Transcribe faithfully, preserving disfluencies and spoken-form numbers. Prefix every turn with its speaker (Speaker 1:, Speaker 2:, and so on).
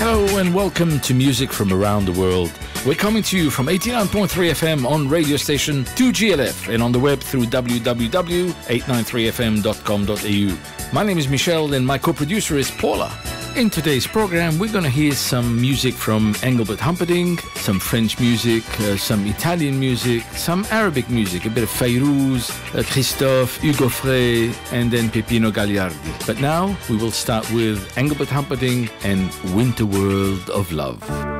Speaker 1: Hello and welcome to Music from Around the World. We're coming to you from eighty-nine point three F M on radio station two G L F and on the web through w w w dot eight nine three f m dot com dot a u. My name is Michel and my co-producer is Paula. In today's program, we're going to hear some music from Engelbert Humperdinck, some French music, uh, some Italian music, some Arabic music, a bit of Fayrouz, uh, Christophe, Hugo Frey, and then Peppino Gagliardi. But now, we will start with Engelbert Humperdinck and Winter World of Love.